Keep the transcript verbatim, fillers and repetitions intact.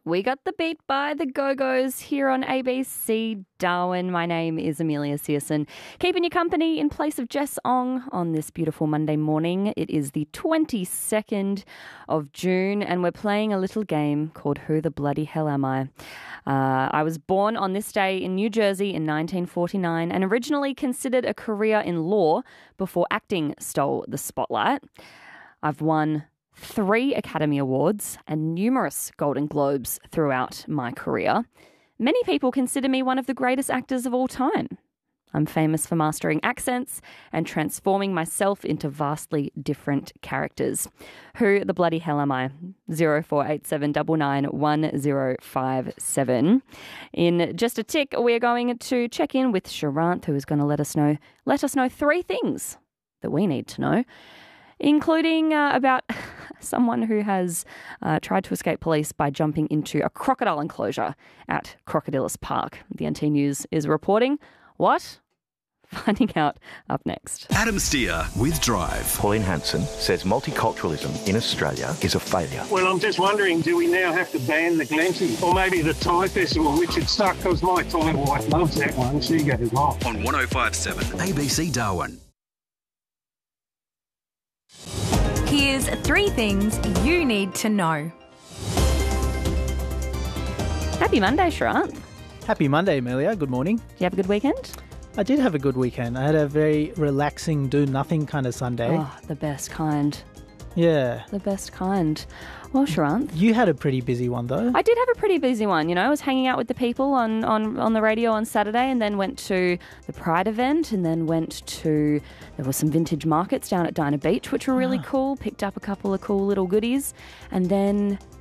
We got the beat by the Go-Go's here on A B C Darwin. My name is Amelia Searson, keeping you company in place of Jess Ong on this beautiful Monday morning. It is the twenty-second of June and we're playing a little game called Who the Bloody Hell Am I? Uh, I was born on this day in New Jersey in nineteen forty-nine and originally considered a career in law before acting stole the spotlight. I've won three Academy Awards and numerous Golden Globes throughout my career. Many people consider me one of the greatest actors of all time. I'm famous for mastering accents and transforming myself into vastly different characters. Who the bloody hell am I? zero four eight seven nine nine one zero five seven. In just a tick, we're going to check in with Sharanth, who is going to let us know, let us know three things that we need to know, including uh, about someone who has uh, tried to escape police by jumping into a crocodile enclosure at Crocodilus Park. The N T News is reporting. What? Finding out up next. Adam Steer with Drive. Pauline Hanson says multiculturalism in Australia is a failure. Well, I'm just wondering, do we now have to ban the Glenty? Or maybe the Thai Festival, which it stuck because my Thai wife loves that one. She goes off. On one oh five point seven A B C Darwin. Here's three things you need to know. Happy Monday, Sharanth. Happy Monday, Amelia. Good morning. Did you have a good weekend? I did have a good weekend. I had a very relaxing, do-nothing kind of Sunday. Oh, the best kind. Yeah. The best kind. Well, Sharanth. You had a pretty busy one, though. I did have a pretty busy one. You know, I was hanging out with the people on, on, on the radio on Saturday and then went to the Pride event and then went to, there were some vintage markets down at Dinah Beach, which were really Ah. cool. Picked up a couple of cool little goodies. And then